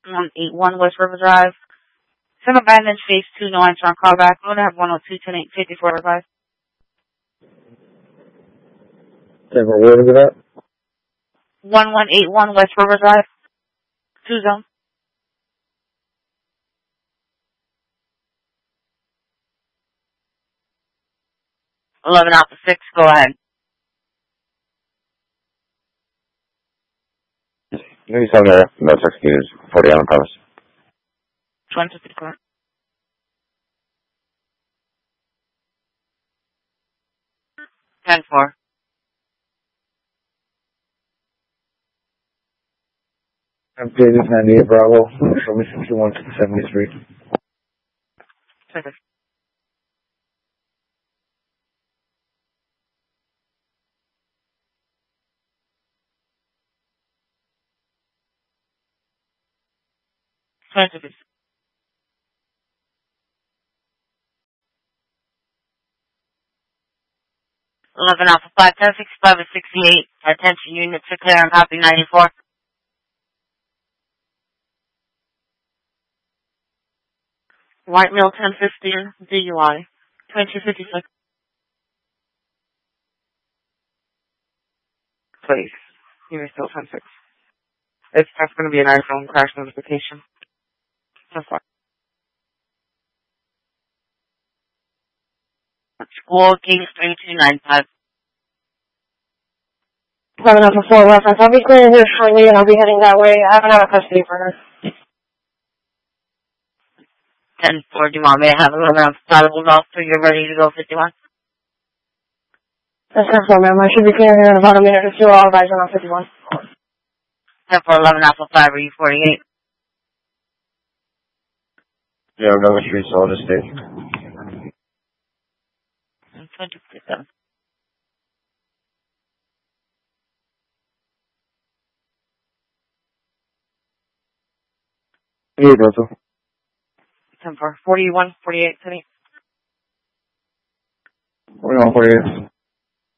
181 West River Drive. Some abandoned phase 2, no answer on call back. I'm going to have 102-10-8-54 replies. Where was it at? 1181 West River Drive. 2 zone. 11 Alpha 6, go ahead. Maybe 7 there. No, 6 meters. 40 on premise. 154. Ten four. I'm David 98 Bravo. Show me 61 to 73. Perfect. Perfect. 11 Alpha 5, 1065 and 68. Attention units to clear on copy 94. White Mill 1015, DUI. 2256. Please. You're still 10-6. It's just going to be an iPhone crash notification. So far. School case 3295. 11 Alpha 4 reference. I'll be clearing here shortly and I'll be heading that way. I haven't had a custody for her. 10-4, do you want me to have 11 Alpha 5 hold off so you're ready to go 51? That's 10-4, ma'am. I should be clearing here in about a minute or two. I'll advise you on 51. 10-4, 11 Alpha 5, are you 48? Yeah, I'm going to street, so I'll just stay. 2057. Yeah, Delta. 10-4, 41, 48, 20. 41, 48.